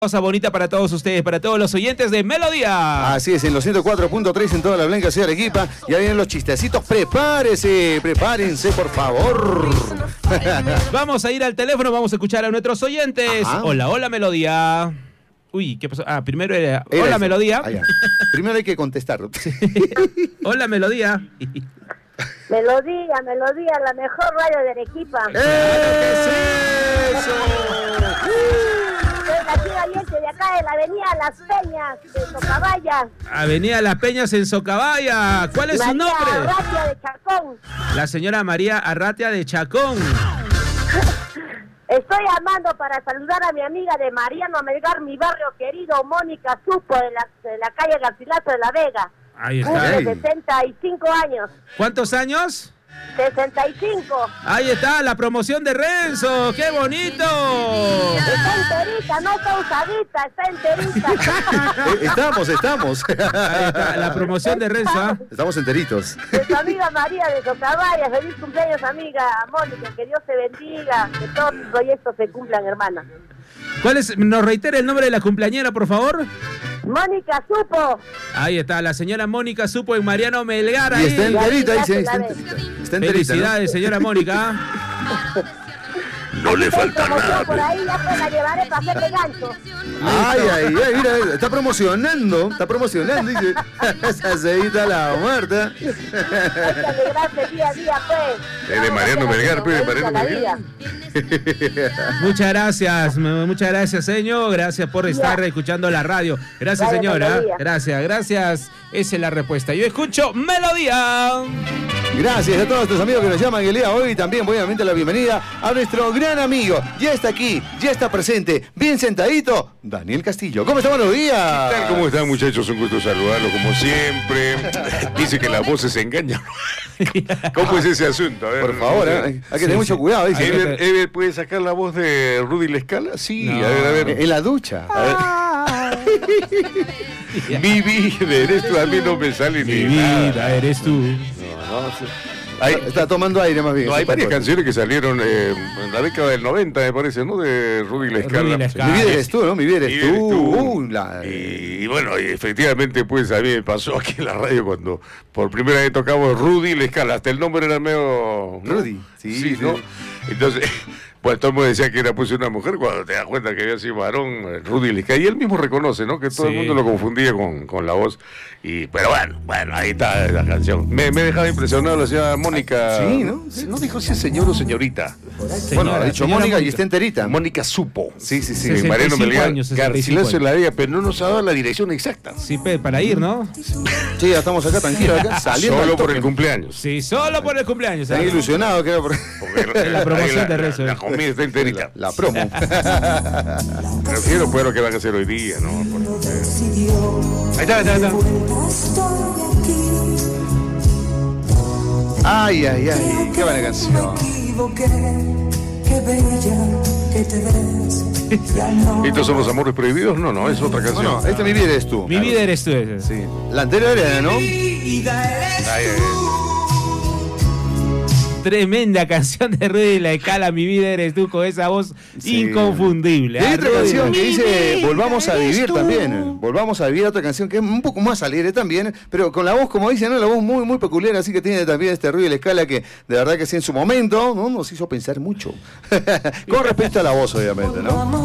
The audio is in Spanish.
Cosa bonita para todos ustedes, para todos los oyentes de Melodía. Así es, en los 104.3 en toda la blanca ciudad de Arequipa. Ya vienen los chistecitos, prepárense, por favor. Vamos a ir al teléfono, vamos a escuchar a nuestros oyentes. Ajá. Hola Melodía. Uy, ¿qué pasó? Primero era hola eso. Melodía. Primero hay que contestar. Hola Melodía. Melodía, la mejor radio de Arequipa. ¡Eso! Soy la tía oyente de acá de la avenida Las Peñas, de Socabaya. Avenida Las Peñas en Socabaya. ¿Cuál es su nombre? María Arratia de Chacón. La señora María Arratia de Chacón. Estoy llamando para saludar a mi amiga de Mariano Melgar, mi barrio querido, Mónica Supo, de la calle Garcilaso de la Vega. Ahí está. Cumple 65 años. ¿Cuántos años? 65. Ahí está, la promoción de Renzo. ¡Qué bonito! Está enterita, no está usadita, está enterita. Estamos. Ahí está, la promoción de Renzo. ¿Ah? Estamos enteritos. De su amiga María de Socabaya. Feliz cumpleaños, amiga Mónica. Que Dios te bendiga. Que todos tus proyectos se cumplan, hermana. ¿Cuál es? ¿Nos reitera el nombre de la cumpleañera, por favor? Mónica Supo. Ahí está, la señora Mónica Supo en Mariano Melgar. Y Ahí. está enterita, dice. Está enterita, Felicidades, señora Mónica. No le falta nada. Por ahí ya te la llevaré para hacerle gancho. Ay, mira, está promocionando, dice. Esa cedita la muerta. Hay que alegrarse día a día, pues. Es de Mariano Melgar, pues, de Mariano Melgar. Muchas gracias, señor. Gracias por estar escuchando la radio. Gracias, Vaya, señora. Melodía. Gracias. Esa es la respuesta. Yo escucho Melodía. Gracias a todos nuestros amigos que nos llaman el día de hoy. También voy a darle la bienvenida a nuestro gran amigo. Ya está aquí, ya está presente, bien sentadito, Daniel Castillo. ¿Cómo está? Buenos días. ¿Qué tal? ¿Cómo están, muchachos? Un gusto saludarlos como siempre. Dice que las voces se engañan. ¿Cómo es ese asunto? A ver, Por favor, hay que tener mucho cuidado. Dice. Ever, ¿puede sacar la voz de Rudy La Escala? Sí, No. a ver. En la ducha. Mi vida, eres tú, a mí no me sale Mi ni nada. vida, eres tú. Está tomando aire más bien. No, hay varias Por- canciones que salieron en la década del 90, me parece, ¿no? De Rudy La Escala. Rudy La Escala. Mi vida eres tú, ¿no? Mi vida eres Mi vida eres tú. tú. Y Y bueno, y efectivamente, pues a mí me pasó aquí en la radio cuando por primera vez tocamos Rudy La Escala. Hasta el nombre era medio, ¿no? Rudy, sí, ¿no? sí. Entonces, pues todo el mundo decía que era pues una mujer, cuando te das cuenta que había sido varón, Rudy La Escala. Y él mismo reconoce, ¿no? Que todo el Sí. mundo lo confundía con la voz. Pero bueno, ahí está la canción. Me dejaba impresionado la señora Mónica. Sí, ¿no? No dijo si es señor o señorita. Bueno, ha dicho señora Mónica y está enterita. Mónica Supo. Sí. 65 años, 65 Garcilaso en años. la Vega, pero no nos ha dado la dirección exacta. Sí, para ir, ¿no? Sí, ya estamos acá tranquilos, acá saliendo. Solo al por toque. el cumpleaños. Sí, solo por el cumpleaños. Están ilusionados, creo. Porque La promoción ahí de Renzo. La comida está enterita. La promo. Prefiero pues lo que van a hacer hoy día, ¿no? Porque... Ahí está. Ay, qué buena canción. ¿Estos son los amores prohibidos? No, es otra canción. Bueno, esta Mi vida eres tú. Mi vida eres tú. Ese. Sí. La anterior era, ¿no? Ay, Tremenda canción de Rudy La Escala, Mi vida eres tú, con esa voz inconfundible. Y hay otra Rudy. canción que dice Volvamos a vivir también. Volvamos a vivir, otra canción que es un poco más alegre también, pero con la voz, como dicen, ¿no? La voz muy peculiar, así que tiene también este Rudy La Escala que de verdad que sí en su momento, ¿no? Nos hizo pensar mucho. Con respecto a la voz, obviamente, ¿no?